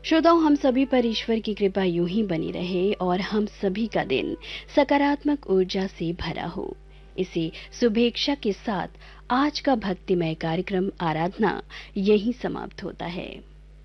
श्रोताओं, हम सभी पर ईश्वर की कृपा यूं ही बनी रहे और हम सभी का दिन सकारात्मक ऊर्जा से भरा हो। इसी शुभेच्छा के साथ आज का भक्तिमय कार्यक्रम आराधना यहीं समाप्त होता है।